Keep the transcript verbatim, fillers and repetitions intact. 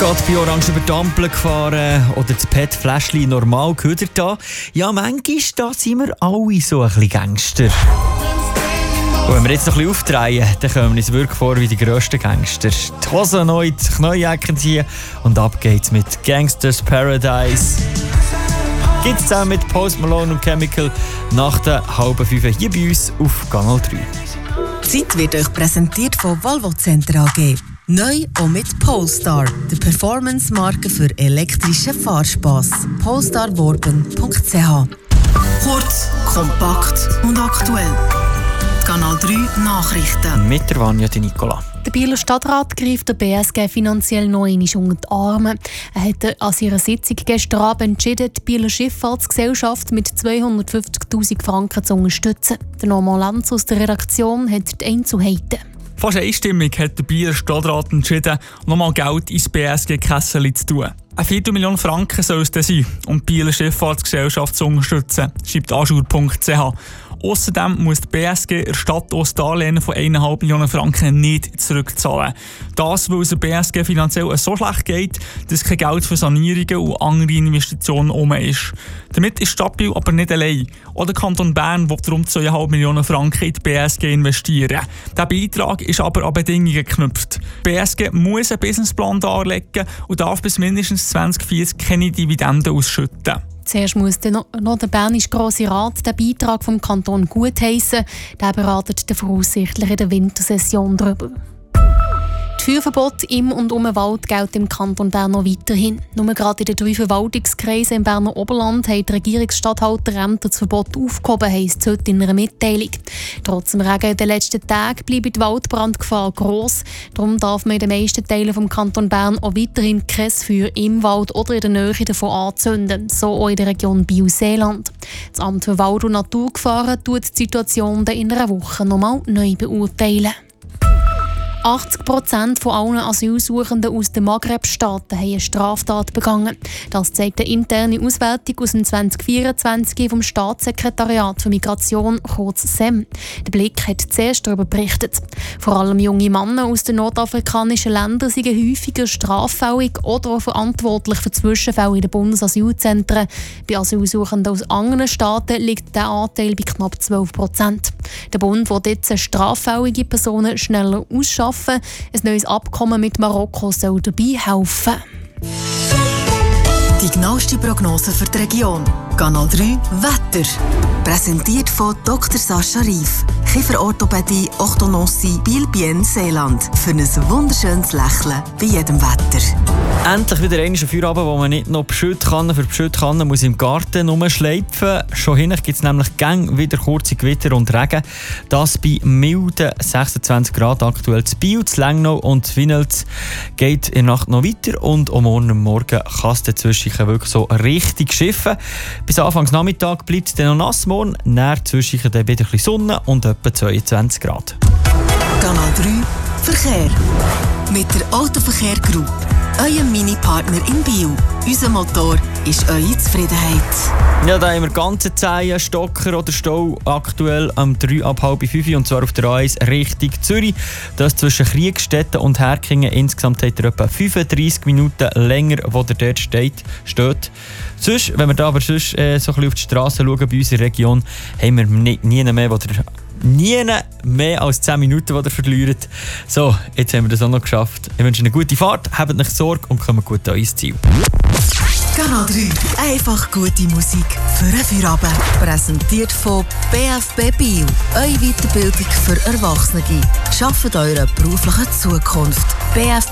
Geht bei Orange über die Ampel gefahren oder das P E T-Fläschchen normal gehört da. Ja, manchmal da sind wir alle so ein bisschen Gangster. Und wenn wir jetzt noch ein bisschen aufdrehen, dann kommen wir uns wirklich vor wie die grössten Gangster. Die Hosen neu, die Knäueljacken ziehen und ab geht's mit Gangsters Paradise. Gibt's zusammen mit Post Malone und Chemical nach der halben fünf hier bei uns auf Kanal drei. Die Zeit wird euch präsentiert von Volvo Center A G. Neu auch mit Polestar, der Performance-Marke für elektrischen Fahrspass. polestar worben punkt c h. Kurz, kompakt und aktuell. Kanal drei Nachrichten. Mit der Vanja Di Nicola. Der Bieler Stadtrat greift der B S G finanziell noch einmal unter die Arme. Er hat an seiner Sitzung gestern Abend entschieden, die Bieler Schifffahrtsgesellschaft mit zweihundertfünfzigtausend Franken zu unterstützen. Der Norman Lenz aus der Redaktion hat die Einzelheiten. Fast einstimmig hat der Bieler Stadtrat entschieden, nochmal Geld ins B S G-Kessel zu tun. Eine Viertelmillion Franken soll es dann sein, um die Bieler Schifffahrtsgesellschaft zu unterstützen, schreibt ajour punkt c h. Außerdem muss die B S G der Stadt auch das Darlehen von eineinhalb Millionen Franken nicht zurückzahlen. Das, weil es der B S G finanziell so schlecht geht, dass kein Geld für Sanierungen und andere Investitionen um ist. Damit ist die Stadt Biel aber nicht allein. Auch der Kanton Bern will rund zweieinhalb Millionen Franken in die B S G investieren. Dieser Beitrag ist aber an Bedingungen geknüpft. Die B S G muss einen Businessplan darlegen und darf bis mindestens zwanzig vierzig keine Dividenden ausschütten. Zuerst muss noch der Bernische Grosse Rat den Beitrag vom Kanton gutheissen. Der beratet dann voraussichtlich in der Wintersession darüber. Die Feuerverbote im und um den Wald gelten im Kanton Bern noch weiterhin. Nur gerade in den drei Verwaltungskreisen im Berner Oberland haben die Regierungsstatthalterämter das Verbot aufgehoben, heisst es heute in einer Mitteilung. Trotz dem Regen in den letzten Tagen bleibt die Waldbrandgefahr gross. Darum darf man in den meisten Teilen des Kanton Bern auch weiterhin kein Feuer im Wald oder in der Nähe davon anzünden, so auch in der Region Biel-Seeland. Das Amt für Wald- und Naturgefahren tut die Situation dann in einer Woche nochmal neu beurteilen. achtzig Prozent von allen Asylsuchenden aus den Maghreb-Staaten haben eine Straftat begangen. Das zeigt eine interne Auswertung aus dem zwanzig vierundzwanzig vom Staatssekretariat für Migration, kurz S E M. Der Blick hat zuerst darüber berichtet. Vor allem junge Männer aus den nordafrikanischen Ländern sind häufiger straffällig oder auch verantwortlich für Zwischenfälle in den Bundesasylzentren. Bei Asylsuchenden aus anderen Staaten liegt der Anteil bei knapp zwölf Prozent. Der Bund will jetzt straffällige Personen schneller ausschaffen. Ein neues Abkommen mit Marokko soll dabei helfen. Die genaueste Prognose für die Region. Kanal drei Wetter. Präsentiert von Doktor Sascha Rief. Kieferorthopädie, Orthodontie, Biel-Bien, Seeland. Für ein wunderschönes Lächeln bei jedem Wetter. Endlich wieder einmal ein Feierabend, wo man nicht noch Beschüttkannen für Beschüttkannen muss im Garten rumschleifen. Schon hinten gibt es nämlich gäng wieder kurze Gewitter und Regen. Das bei milden sechsundzwanzig Grad aktuell zu Biel, zu Lengnau und zu Winels geht in der Nacht noch weiter und am Morgen, Morgen kann es dazwischen wirklich so richtig schiffen. Bis Anfangs Nachmittag bleibt es dann noch nass, morgen näher zwischen dann wieder ein bisschen Sonne und etwa zweiundzwanzig Grad. Kanal drei Verkehr mit der Autoverkehr Group. Euer Mini-Partner in Biel. Unser Motor ist eure Zufriedenheit. Ja, da haben wir ganze Zehen, Stocker oder Stau aktuell am drei ab halb fünf und zwar auf der A eins Richtung Zürich. Das zwischen Kriegstetten und Herkingen. Insgesamt hat er etwa fünfunddreissig Minuten länger, wo der dort steht. steht. Sonst, wenn wir da aber sonst, äh, so ein bisschen auf die Straße schauen bei unserer Region, haben wir nicht, nie mehr, wo der Nie mehr als zehn Minuten, die ihr verliert. So, jetzt haben wir das auch noch geschafft. Ich wünsche eine gute Fahrt, habt nicht Sorge und kommt gut an ins Ziel. Kanal drei. Einfach gute Musik für einen Feierabend. Präsentiert von B F B Biel. Eure Weiterbildung für Erwachsene. Schafft eure berufliche Zukunft. B F